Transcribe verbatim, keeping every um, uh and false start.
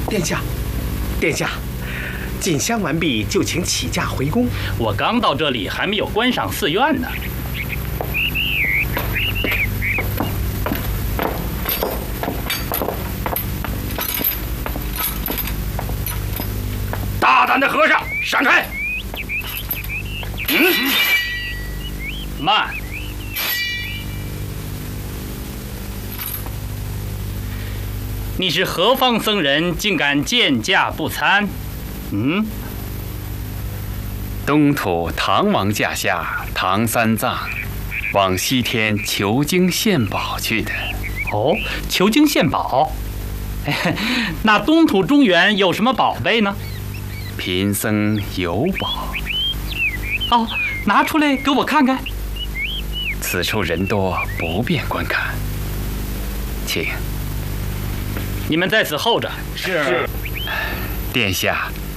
殿下，殿下，进香完毕，就请起驾回宫。 我刚到这里，还没有观赏寺院呢。 大胆的和尚，闪开！嗯， 慢。你是何方僧人，竟敢见驾不参？嗯， 东土唐王驾下唐三藏，往西天求经献宝去的。 哦，求经献宝。那东土中原有什么宝贝呢？ 贫僧有宝。 哦，拿出来给我看看。 此处人多，不便观看，请。 你们在此候着。 是。 殿下，